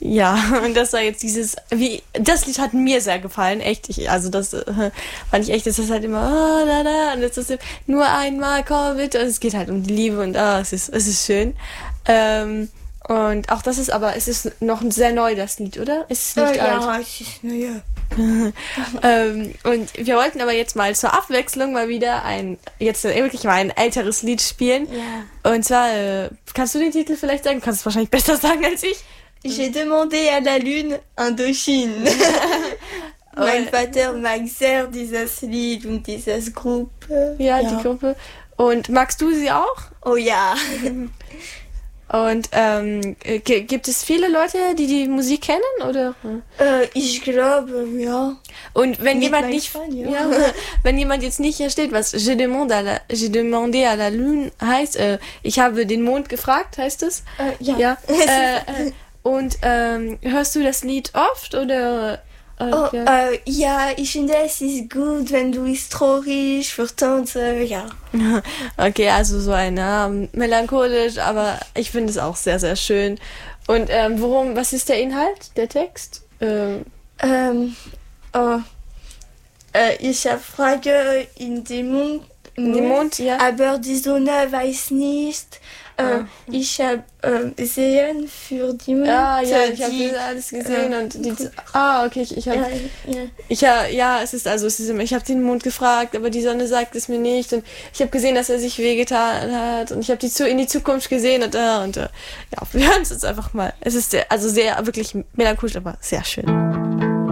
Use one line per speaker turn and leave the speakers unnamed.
Ja, und das war jetzt das Lied hat mir sehr gefallen, echt. Das fand ich echt, das ist halt immer, und das ist nur einmal, komm bitte. Und es geht halt um die Liebe und es ist schön. Und auch das ist aber, es ist noch sehr neu, das Lied, oder? Es ist nicht alt.
Ja, es ist neu.
Und wir wollten aber jetzt mal zur Abwechslung mal wieder wirklich mal ein älteres Lied spielen.
Ja.
Und zwar, kannst du den Titel vielleicht sagen? Du kannst es wahrscheinlich besser sagen als ich.
J'ai demandé à la Lune Indochine. Mein Vater mag sehr dieses Lied und dieses Gruppe.
Ja, die Gruppe. Und magst du sie auch?
Oh ja.
Und gibt es viele Leute, die Musik kennen, oder?
Ich glaube, ja.
Und wenn
Mit
jemand
meinem
nicht,
Freund, ja.
wenn jemand jetzt nicht versteht, was j'ai demandé à la Lune heißt, ich habe den Mond gefragt, heißt es?
Ja.
Und hörst du das Lied oft, oder?
Ja, ich finde, es ist gut, wenn du es traurig für Tanze, ja.
Okay, also so melancholisch, aber ich finde es auch sehr, sehr schön. Und was ist der Inhalt, der Text?
Ich habe Frage in dem Mond,
ja.
aber die Sonne weiß nicht. Ich habe sehen für die Mond.
Ich habe alles gesehen und okay, ich habe den Mond gefragt, aber die Sonne sagt es mir nicht und ich habe gesehen, dass er sich wehgetan hat und ich habe in die Zukunft gesehen und wir hören es jetzt einfach mal. Es ist sehr wirklich melancholisch, aber sehr schön.